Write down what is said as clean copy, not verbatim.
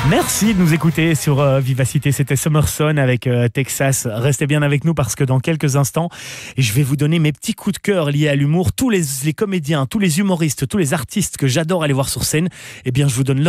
Merci de nous écouter sur Vivacité. C'était Summerson avec Texas. Restez bien avec nous parce que dans quelques instants, je vais vous donner mes petits coups de cœur liés à l'humour. Tous les comédiens, tous les humoristes, tous les artistes que j'adore aller voir sur scène, eh bien, je vous donne